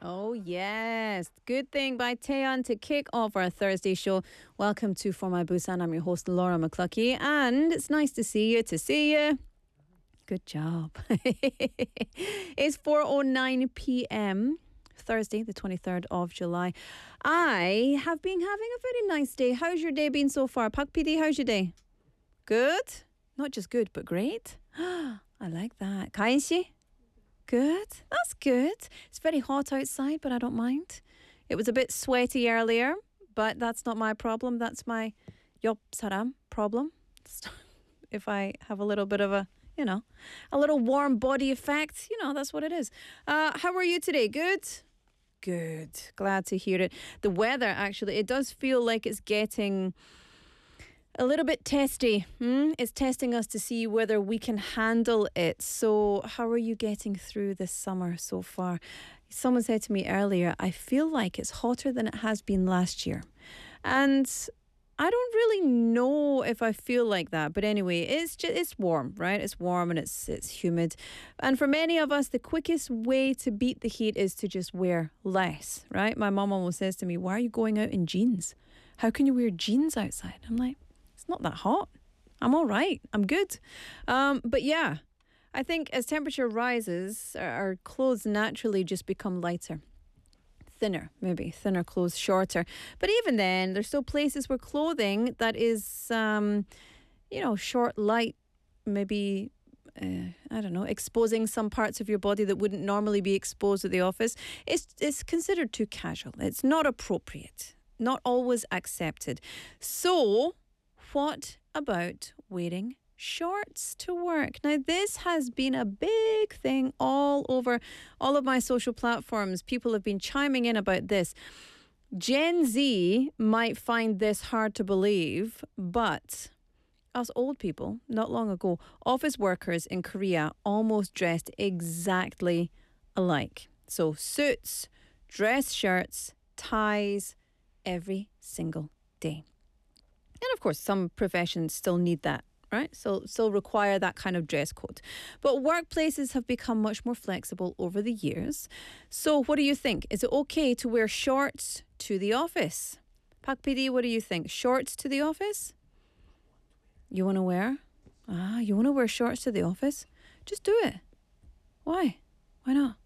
Oh, yes. Good Thing by Taeyeon to kick off our Thursday show. Welcome to For My Busan. I'm your host, Laura McCluckey, and it's nice to see you. Good job. It's 4:09 p.m. Thursday, the 23rd of July. I have been having a very nice day. How's your day been so far? Pak PD, how's your day? Good? Not just good, but great? I like that. Kain-si? Good. That's good. It's very hot outside, but I don't mind. It was a bit sweaty earlier, but that's not my problem. That's my Yop Saram problem. If I have a little bit of a little warm body effect, that's what it is. How are you today? Good? Good. Glad to hear it. The weather, actually, it does feel like it's getting a little bit testy. It's testing us to see whether we can handle it. So how are you getting through this summer so far? Someone said to me earlier, I feel like it's hotter than it has been last year. And I don't really know if I feel like that. But anyway, it's warm, right? It's warm and it's humid. And for many of us, the quickest way to beat the heat is to just wear less, right? My mom almost says to me, why are you going out in jeans? How can you wear jeans outside? I'm like, it's not that hot. I'm all right. I'm good. But yeah, I think as temperature rises, our clothes naturally just become lighter. Thinner clothes, shorter. But even then, there's still places where clothing that is, short, light, maybe, I don't know, exposing some parts of your body that wouldn't normally be exposed at the office. It's considered too casual. It's not appropriate, not always accepted. So what about wearing shorts to work? Now, this has been a big thing all over all of my social platforms. People have been chiming in about this. Gen Z might find this hard to believe, but us old people, not long ago, office workers in Korea almost dressed exactly alike. So suits, dress shirts, ties, every single day. And of course, some professions still need that, right? So still require that kind of dress code. But workplaces have become much more flexible over the years. So what do you think? Is it okay to wear shorts to the office? Pak PD, what do you think? Shorts to the office? You want to wear? You want to wear shorts to the office? Just do it. Why? Why not?